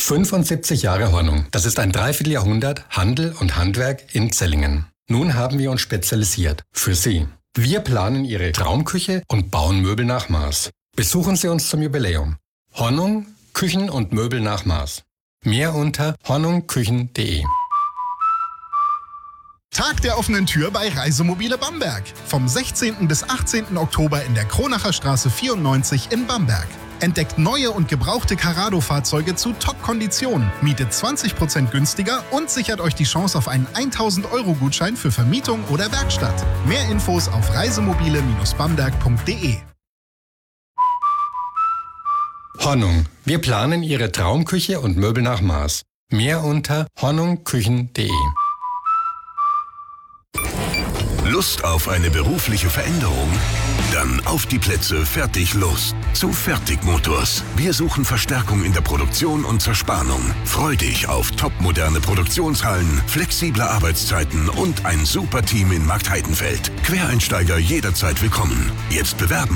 75 Jahre Hornung. Das ist ein Dreivierteljahrhundert Handel und Handwerk in Zellingen. Nun haben wir uns spezialisiert. Für Sie. Wir planen Ihre Traumküche und bauen Möbel nach Maß. Besuchen Sie uns zum Jubiläum. Hornung, Küchen und Möbel nach Maß. Mehr unter hornungküchen.de. Tag der offenen Tür bei Reisemobile Bamberg. Vom 16. bis 18. Oktober in der Kronacher Straße 94 in Bamberg. Entdeckt neue und gebrauchte Carrado-Fahrzeuge zu Top-Konditionen, mietet 20% günstiger und sichert euch die Chance auf einen 1000-Euro-Gutschein für Vermietung oder Werkstatt. Mehr Infos auf reisemobile-bamberg.de. Hornung. Wir planen Ihre Traumküche und Möbel nach Maß. Mehr unter hornungküchen.de. Lust auf eine berufliche Veränderung? Dann auf die Plätze, fertig, los. Zu Fertigmotors. Wir suchen Verstärkung in der Produktion und Zerspannung. Freu dich auf topmoderne Produktionshallen, flexible Arbeitszeiten und ein super Team in Marktheidenfeld. Quereinsteiger jederzeit willkommen. Jetzt bewerben